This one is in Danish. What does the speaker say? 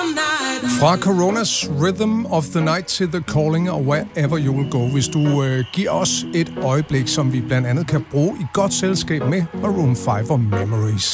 Fra Coronas Rhythm of the Night til The Calling og Wherever You Will Go, hvis du giver os et øjeblik, som vi blandt andet kan bruge i godt selskab med Maroon 5 og Memories.